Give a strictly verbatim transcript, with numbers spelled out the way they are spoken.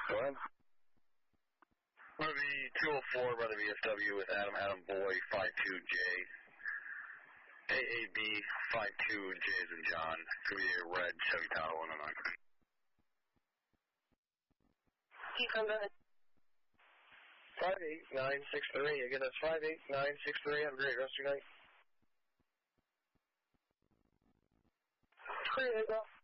Go ahead. Going to be two oh four by the V S W with Adam Adam Boy five two J. A A B five two J as in John. Going to be a red Chevy Tahoe one oh nine. five eight nine six three. Again, that's five eight nine six three. Have a great rest of your night. Great,